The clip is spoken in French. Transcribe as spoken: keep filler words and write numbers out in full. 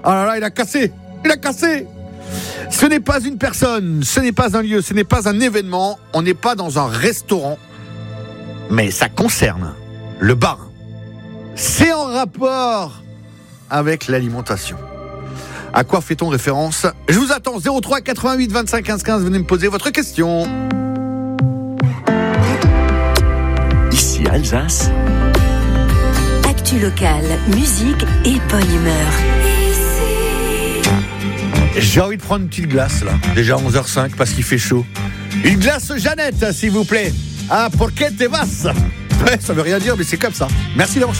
Oh là là, il a cassé. Il a cassé. Ce n'est pas une personne, ce n'est pas un lieu, ce n'est pas un événement. On n'est pas dans un restaurant. Mais ça concerne le bar. C'est en rapport avec l'alimentation. À quoi fait-on référence ? Je vous attends, zéro trois quatre-vingt-huit vingt-cinq quinze quinze, venez me poser votre question. Ici Alsace. Actu locale, musique et bonne humeur. J'ai envie de prendre une petite glace là, déjà onze heures cinq parce qu'il fait chaud. Une glace Jeannette, s'il vous plaît. Ah, pour que te vas ? Ouais, ça veut rien dire, mais c'est comme ça. Merci d'avoir choisi.